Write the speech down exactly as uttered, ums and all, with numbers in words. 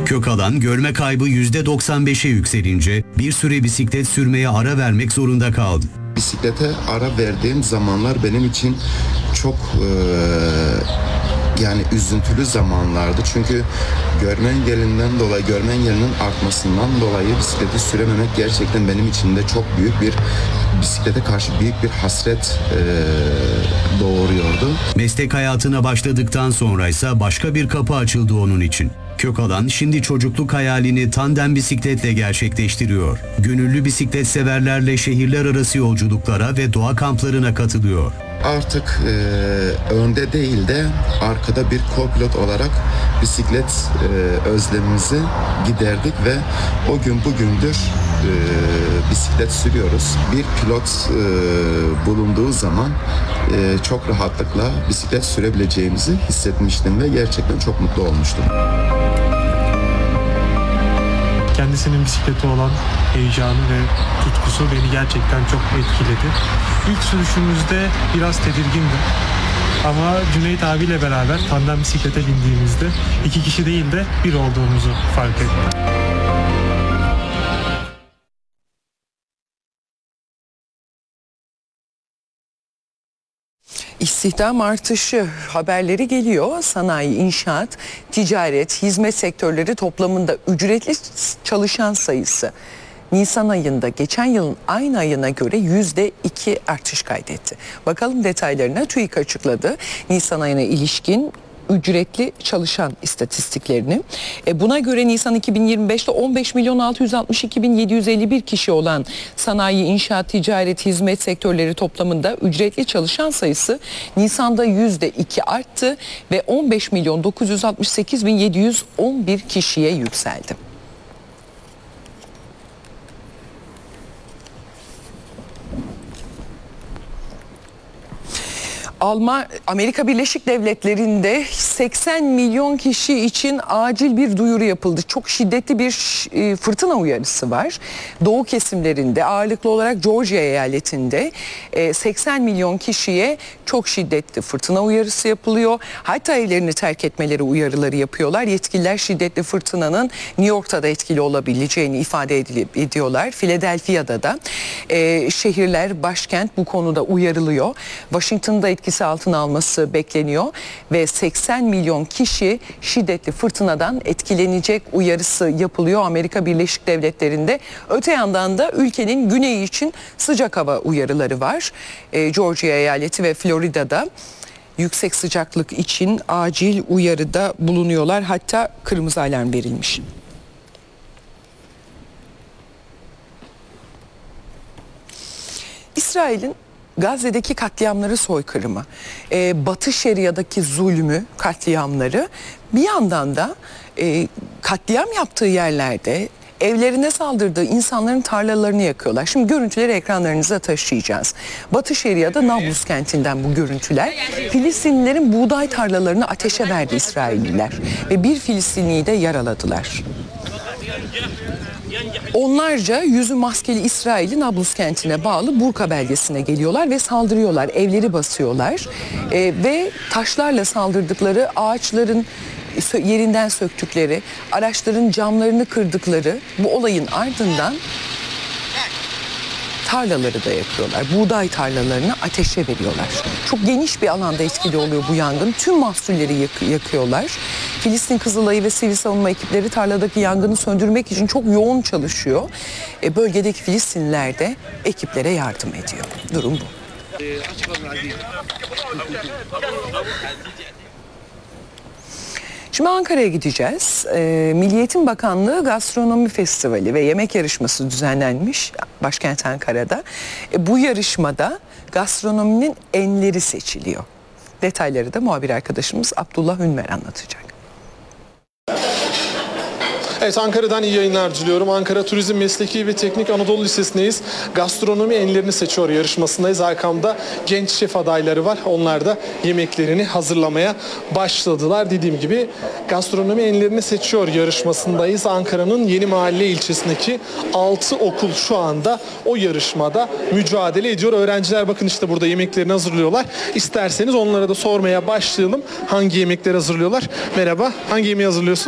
Kökalan görme kaybı yüzde doksan beşe yükselince bir süre bisiklet sürmeye ara vermek zorunda kaldı. Bisiklete ara verdiğim zamanlar benim için çok e, yani üzüntülü zamanlardı. Çünkü görme engelinden dolayı, görme engelinin artmasından dolayı bisikleti sürememek gerçekten benim için de çok büyük bir, bisiklete karşı büyük bir hasret e, doğuruyordu. Meslek hayatına başladıktan sonra ise başka bir kapı açıldı onun için. Kökalan şimdi çocukluk hayalini tandem bisikletle gerçekleştiriyor. Gönüllü bisiklet severlerle şehirler arası yolculuklara ve doğa kamplarına katılıyor. Artık e, önde değil de arkada bir co-pilot olarak bisiklet e, özlemimizi giderdik ve o gün bugündür e, bisiklet sürüyoruz. Bir pilot e, bulunduğu zaman e, çok rahatlıkla bisiklet sürebileceğimizi hissetmiştim ve gerçekten çok mutlu olmuştum. Kendisinin bisikleti olan heyecanı ve tutkusu beni gerçekten çok etkiledi. İlk sürüşümüzde biraz tedirgindim. Ama Cüneyt abiyle beraber tandem bisiklete bindiğimizde iki kişi değil de bir olduğumuzu fark ettim. İstihdam artışı haberleri geliyor. Sanayi, inşaat, ticaret, hizmet sektörleri toplamında ücretli çalışan sayısı Nisan ayında geçen yılın aynı ayına göre yüzde iki artış kaydetti. Bakalım detaylarına. TÜİK açıkladı Nisan ayına ilişkin ücretli çalışan istatistiklerini. E buna göre Nisan iki bin yirmi beşte on beş milyon altı yüz altmış iki bin yedi yüz elli bir kişi olan sanayi, inşaat, ticaret, hizmet sektörleri toplamında ücretli çalışan sayısı Nisan'da yüzde iki arttı ve on beş milyon dokuz yüz altmış sekiz bin yedi yüz on bir kişiye yükseldi. Alman, Amerika Birleşik Devletleri'nde seksen milyon kişi için acil bir duyuru yapıldı. Çok şiddetli bir fırtına uyarısı var. Doğu kesimlerinde, ağırlıklı olarak Georgia eyaletinde seksen milyon kişiye çok şiddetli fırtına uyarısı yapılıyor. Hatta evlerini terk etmeleri uyarıları yapıyorlar. Yetkililer şiddetli fırtınanın New York'ta da etkili olabileceğini ifade ediyorlar. Philadelphia'da da şehirler, başkent bu konuda uyarılıyor. Washington'da etkili altına alması bekleniyor ve seksen milyon kişi şiddetli fırtınadan etkilenecek uyarısı yapılıyor Amerika Birleşik Devletleri'nde. Öte yandan da ülkenin güneyi için sıcak hava uyarıları var. Ee, Georgia eyaleti ve Florida'da yüksek sıcaklık için acil uyarıda bulunuyorlar. Hatta kırmızı alarm verilmiş. İsrail'in Gazze'deki katliamları, soykırımı, e, Batı Şeria'daki zulmü, katliamları, bir yandan da e, katliam yaptığı yerlerde evlerine saldırdığı insanların tarlalarını yakıyorlar. Şimdi görüntüleri ekranlarınıza taşıyacağız. Batı Şeria'da Nablus kentinden bu görüntüler. Filistinlilerin buğday tarlalarını ateşe verdi İsrailliler ve bir Filistinliyi de yaraladılar. Onlarca yüzü maskeli İsrail'i Nablus kentine bağlı Burka beldesine geliyorlar ve saldırıyorlar. Evleri basıyorlar ee, ve taşlarla saldırdıkları, ağaçların yerinden söktükleri, araçların camlarını kırdıkları bu olayın ardından tarlaları da yakıyorlar. Buğday tarlalarını ateşe veriyorlar. Çok geniş bir alanda etkili oluyor bu yangın. Tüm mahsulleri yak- yakıyorlar. Filistin Kızılayı ve sivil savunma ekipleri tarladaki yangını söndürmek için çok yoğun çalışıyor. E, bölgedeki Filistinliler de ekiplere yardım ediyor. Durum bu. Şimdi Ankara'ya gideceğiz. E, Milli Eğitim Bakanlığı Gastronomi Festivali ve Yemek Yarışması düzenlenmiş başkent Ankara'da. E, bu yarışmada gastronominin enleri seçiliyor. Detayları da muhabir arkadaşımız Abdullah Ünver anlatacak. Evet, Ankara'dan iyi yayınlar diliyorum. Ankara Turizm Mesleki ve Teknik Anadolu Lisesi'ndeyiz. Gastronomi enlerini seçiyor yarışmasındayız. Arkamda genç şef adayları var. Onlar da yemeklerini hazırlamaya başladılar. Dediğim gibi gastronomi enlerini seçiyor yarışmasındayız. Ankara'nın Yeni Mahalle ilçesindeki altı okul şu anda o yarışmada mücadele ediyor. Öğrenciler bakın işte burada yemeklerini hazırlıyorlar. İsterseniz onlara da sormaya başlayalım. Hangi yemekleri hazırlıyorlar? Merhaba, hangi yemeği hazırlıyorsun?